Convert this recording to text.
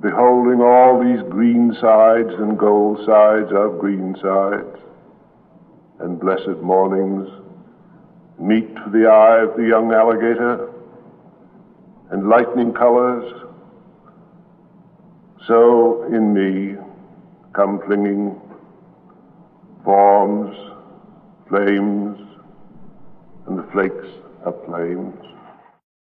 beholding all these green sides and gold sides of green sides, and blessed mornings, meet to the eye of the young alligator, and lightning colors, so in me come flinging forms, flames, and the flakes of flames.